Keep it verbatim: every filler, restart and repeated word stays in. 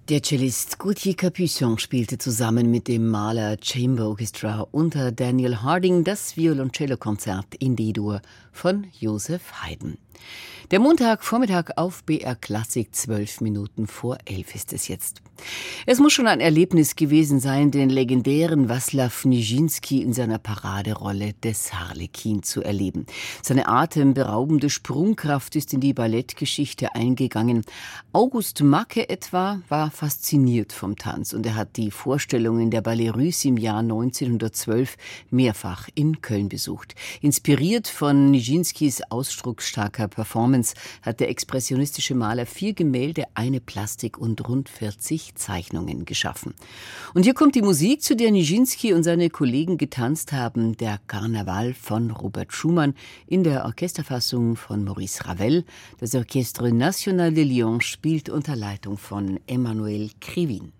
Der Cellist Gauthier Capuçon spielte zusammen mit dem Mahler Chamber Orchestra unter Daniel Harding das Violoncellokonzert in D-Dur von Joseph Haydn. Der Montagvormittag auf B R Klassik, zwölf Minuten vor elf ist es jetzt. Es muss schon ein Erlebnis gewesen sein, den legendären Wacław Nijiński in seiner Paraderolle des Harlekin zu erleben. Seine atemberaubende Sprungkraft ist in die Ballettgeschichte eingegangen. August Macke etwa war fasziniert vom Tanz und er hat die Vorstellungen der Ballet Russe im Jahr neunzehnhundertzwölf mehrfach in Köln besucht. Inspiriert von Nijińskis ausdrucksstarker Performance hat der expressionistische Maler vier Gemälde, eine Plastik und rund vierzig Zeichnungen geschaffen. Und hier kommt die Musik, zu der Nijiński und seine Kollegen getanzt haben, der Karneval von Robert Schumann in der Orchesterfassung von Maurice Ravel. Das Orchestre National de Lyon spielt unter Leitung von Emmanuel Krivine.